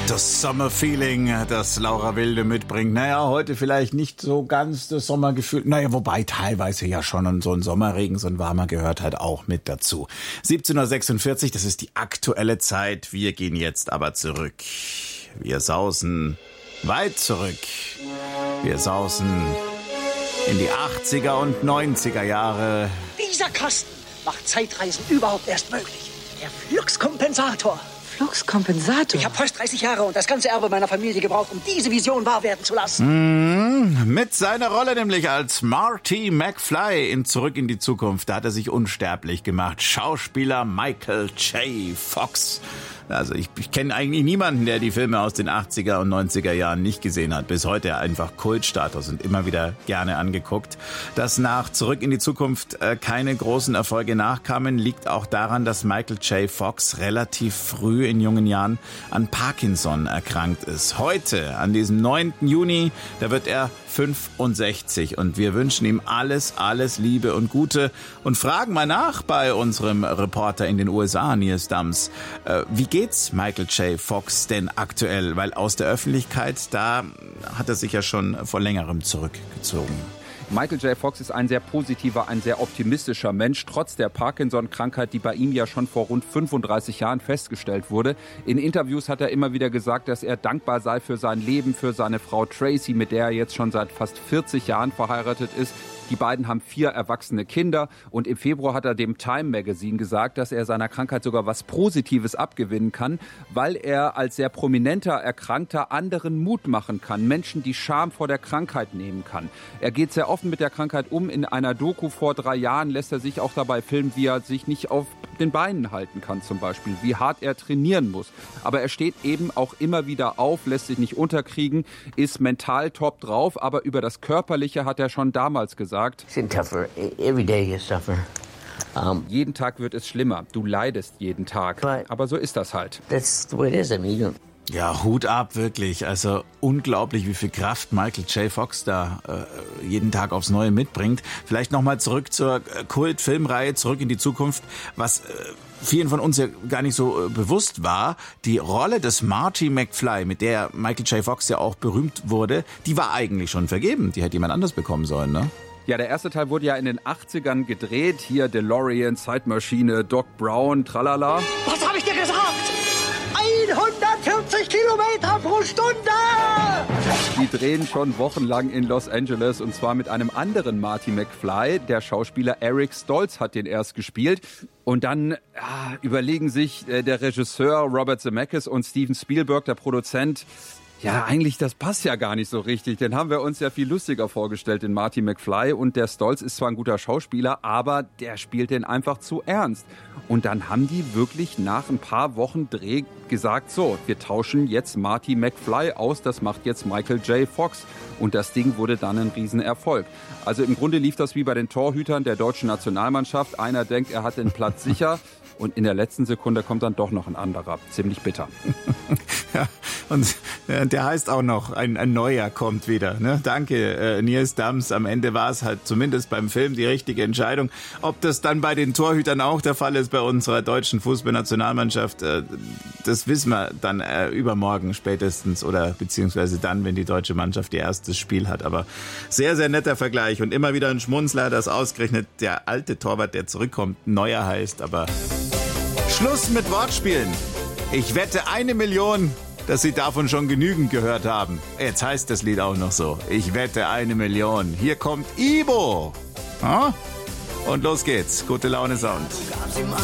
Das Sommerfeeling, das Laura Wilde mitbringt. Naja, heute vielleicht nicht so ganz das Sommergefühl. Naja, wobei teilweise ja schon. Und so ein Sommerregen, so ein warmer gehört halt auch mit dazu. 17:46 Uhr, das ist die aktuelle Zeit. Wir gehen jetzt aber zurück. Wir sausen weit zurück. Wir sausen in die 80er und 90er Jahre. Dieser Kasten macht Zeitreisen überhaupt erst möglich. Der Fluxkompensator. Fluxkompensator? Ich habe fast 30 Jahre und das ganze Erbe meiner Familie gebraucht, um diese Vision wahr werden zu lassen. Mit seiner Rolle nämlich als Marty McFly in Zurück in die Zukunft. Da hat er sich unsterblich gemacht. Schauspieler Michael J. Fox. Also ich kenne eigentlich niemanden, der die Filme aus den 80er und 90er Jahren nicht gesehen hat. Bis heute einfach Kultstatus und immer wieder gerne angeguckt. Dass nach Zurück in die Zukunft keine großen Erfolge nachkamen, liegt auch daran, dass Michael J. Fox relativ früh in jungen Jahren an Parkinson erkrankt ist. Heute, an diesem 9. Juni, da wird er 65 und wir wünschen ihm alles Liebe und Gute und fragen mal nach bei unserem Reporter in den USA, Nils Dams. Wie geht's Michael J. Fox denn aktuell? Weil aus der Öffentlichkeit, da hat er sich ja schon vor längerem zurückgezogen. Michael J. Fox ist ein sehr positiver, ein sehr optimistischer Mensch, trotz der Parkinson-Krankheit, die bei ihm ja schon vor rund 35 Jahren festgestellt wurde. In Interviews hat er immer wieder gesagt, dass er dankbar sei für sein Leben, für seine Frau Tracy, mit der er jetzt schon seit fast 40 Jahren verheiratet ist. Die beiden haben 4 erwachsene Kinder und im Februar hat er dem Time Magazine gesagt, dass er seiner Krankheit sogar was Positives abgewinnen kann, weil er als sehr prominenter Erkrankter anderen Mut machen kann, Menschen die Scham vor der Krankheit nehmen kann. Er geht sehr offen mit der Krankheit um. In einer Doku vor 3 Jahren lässt er sich auch dabei filmen, wie er sich nicht auf den Beinen halten kann zum Beispiel, wie hart er trainieren muss. Aber er steht eben auch immer wieder auf, lässt sich nicht unterkriegen, ist mental top drauf, aber über das Körperliche hat er schon damals gesagt, Every day gets tougher. Jeden Tag wird es schlimmer. Du leidest jeden Tag. Aber so ist das halt. That's the way it is. I mean, ja, Hut ab, wirklich. Also unglaublich, wie viel Kraft Michael J. Fox da jeden Tag aufs Neue mitbringt. Vielleicht nochmal zurück zur Kultfilmreihe Zurück in die Zukunft, was vielen von uns ja gar nicht so bewusst war. Die Rolle des Marty McFly, mit der Michael J. Fox ja auch berühmt wurde, die war eigentlich schon vergeben. Die hätte jemand anders bekommen sollen, ne? Ja, der erste Teil wurde ja in den 80ern gedreht. Hier DeLorean, Zeitmaschine, Doc Brown, tralala. Was habe ich dir gesagt? 140 Kilometer pro Stunde! Die drehen schon wochenlang in Los Angeles und zwar mit einem anderen Marty McFly. Der Schauspieler Eric Stoltz hat den erst gespielt. Und dann überlegen sich der Regisseur Robert Zemeckis und Steven Spielberg, der Produzent, ja, eigentlich, das passt ja gar nicht so richtig. Den haben wir uns ja viel lustiger vorgestellt, den Marty McFly. Und der Stoltz ist zwar ein guter Schauspieler, aber der spielt den einfach zu ernst. Und dann haben die wirklich nach ein paar Wochen Dreh gesagt, so, wir tauschen jetzt Marty McFly aus, das macht jetzt Michael J. Fox. Und das Ding wurde dann ein Riesenerfolg. Also im Grunde lief das wie bei den Torhütern der deutschen Nationalmannschaft. Einer denkt, er hat den Platz sicher. Und in der letzten Sekunde kommt dann doch noch ein anderer. Ziemlich bitter. Ja, und der heißt auch noch, ein neuer kommt wieder. Ne? Danke, Nils Dams. Am Ende war es halt zumindest beim Film die richtige Entscheidung. Ob das dann bei den Torhütern auch der Fall ist bei unserer deutschen Fußballnationalmannschaft, das wissen wir dann übermorgen spätestens oder beziehungsweise dann, wenn die deutsche Mannschaft ihr erstes Spiel hat. Aber sehr, sehr netter Vergleich und immer wieder ein Schmunzler, dass ausgerechnet der alte Torwart, der zurückkommt, neuer heißt. Aber Schluss mit Wortspielen. Ich wette 1 Million, dass Sie davon schon genügend gehört haben. Jetzt heißt das Lied auch noch so. Ich wette 1 Million. Hier kommt Ibo. Und los geht's. Gute Laune Sound.